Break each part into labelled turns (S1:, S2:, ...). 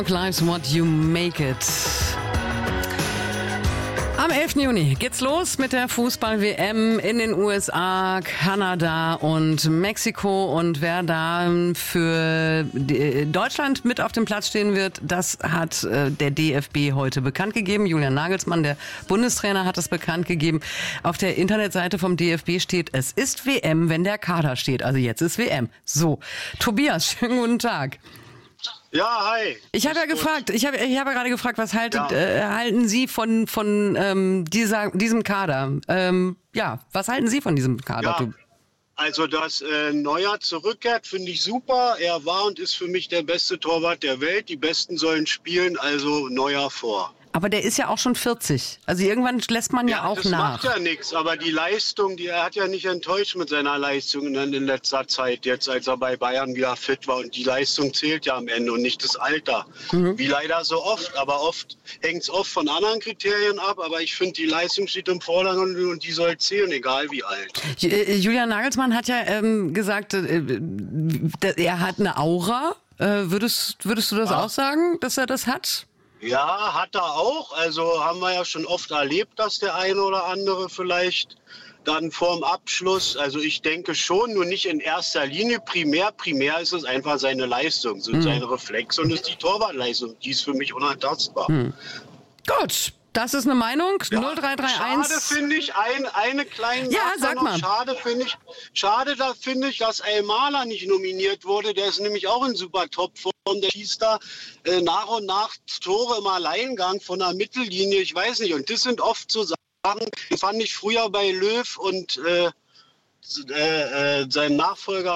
S1: Life's what you make it. Am 11. Juni geht's los mit der Fußball-WM in den USA, Kanada und Mexiko. Und wer da für Deutschland mit auf dem Platz stehen wird, das hat der DFB heute bekannt gegeben. Julian Nagelsmann, der Bundestrainer, hat es bekannt gegeben. Auf der Internetseite vom DFB steht, es ist WM, wenn der Kader steht. Also jetzt ist WM. So, Tobias, schönen guten Tag.
S2: Ja, hi.
S1: Ich habe ja gefragt, ich habe gerade gefragt, was halten Sie von diesem Kader? Was halten Sie von diesem Kader?
S2: Ja, also, dass Neuer zurückkehrt, finde ich super. Er war und ist für mich der beste Torwart der Welt. Die Besten sollen spielen, also Neuer vor.
S1: Aber der ist ja auch schon 40. Also irgendwann lässt man ja auch
S2: das
S1: nach.
S2: Das macht ja nichts, aber die Leistung, er hat ja nicht enttäuscht mit seiner Leistung in letzter Zeit, jetzt als er bei Bayern wieder fit war. Und die Leistung zählt ja am Ende und nicht das Alter. Wie leider so oft, aber oft hängt es oft von anderen Kriterien ab. Aber ich finde, die Leistung steht im Vordergrund und die soll zählen, egal wie alt.
S1: Julian Nagelsmann hat ja gesagt, er hat eine Aura. Würdest du das auch sagen, dass er das hat?
S2: Ja, hat er auch. Also haben wir ja schon oft erlebt, dass der eine oder andere vielleicht dann vorm Abschluss, also ich denke schon, nur nicht in erster Linie. Primär ist es einfach seine Leistung, sind seine Reflexe und ist die Torwartleistung. Die ist für mich unantastbar.
S1: Gut. Das ist eine Meinung. Ja, 0331.
S2: Schade finde ich, eine kleine
S1: Sache noch.
S2: Schade finde ich, dass Aymala nicht nominiert wurde. Der ist nämlich auch in super Topform. Der schießt da nach und nach Tore im Alleingang von der Mittellinie. Ich weiß nicht. Und das sind oft so Sachen, die fand ich früher bei Löw und seinem Nachfolger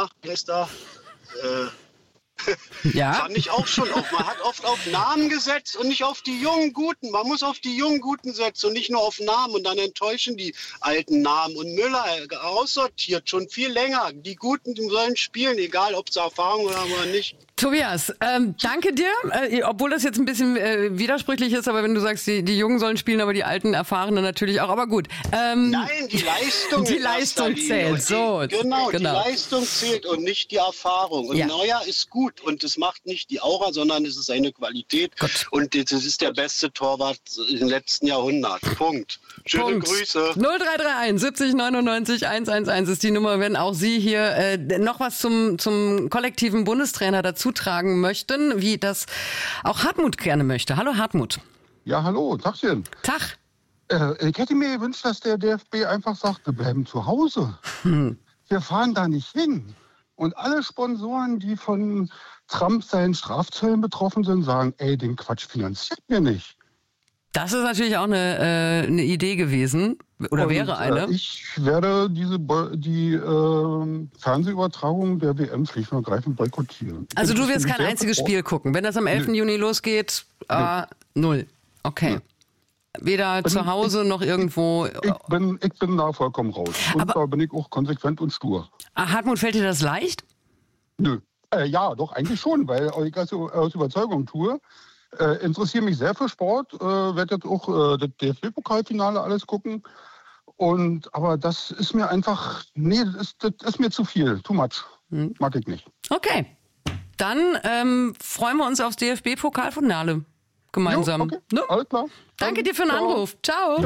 S2: fand ich auch schon oft. Man hat oft auf Namen gesetzt und nicht auf die jungen Guten. Man muss auf die jungen Guten setzen und nicht nur auf Namen. Und dann enttäuschen die alten Namen. Und Müller aussortiert schon viel länger. Die Guten sollen spielen, egal ob sie Erfahrung haben oder nicht.
S1: Tobias, danke dir, obwohl das jetzt ein bisschen widersprüchlich ist, aber wenn du sagst, die Jungen sollen spielen, aber die Alten, Erfahrenen natürlich auch, aber gut.
S2: Nein, die Leistung.
S1: Die Leistung zählt, so.
S2: Genau, die Leistung zählt und nicht die Erfahrung. Und Neuer ist gut und das macht nicht die Aura, sondern es ist eine Qualität.
S1: Gut.
S2: Und das ist der beste Torwart im letzten Jahrhundert. Punkt. Schöne Grüße.
S1: 0331 70 99 111 ist die Nummer, wenn auch Sie hier noch was zum kollektiven Bundestrainer dazu tragen möchten, wie das auch Hartmut gerne möchte. Hallo Hartmut.
S3: Ja, hallo, Tagchen.
S1: Tag.
S3: Ich hätte mir gewünscht, dass der DFB einfach sagt, wir bleiben zu Hause. Wir fahren da nicht hin. Und alle Sponsoren, die von Trump seinen Strafzöllen betroffen sind, sagen, ey, den Quatsch finanziert mir nicht.
S1: Das ist natürlich auch eine Idee gewesen. Oder wäre eine.
S3: Ich werde die Fernsehübertragung der WM schlicht und ergreifend boykottieren.
S1: Also du wirst kein einziges Spiel gucken. Wenn das am 11. Juni losgeht, 0. Okay. Weder zu Hause noch irgendwo.
S3: Ich bin da vollkommen raus. Und da bin ich auch konsequent und stur.
S1: Hartmut, fällt dir das leicht?
S3: Nö. Ja, doch, eigentlich schon, weil ich das aus Überzeugung tue. Interessiere mich sehr für Sport, werde jetzt auch das DFB-Pokalfinale alles gucken. Aber das ist mir einfach, das ist mir zu viel, too much. Mag ich nicht.
S1: Okay, dann freuen wir uns aufs DFB-Pokalfinale gemeinsam.
S3: Jo, okay. Alles klar.
S1: Danke dir für den Anruf. Ciao.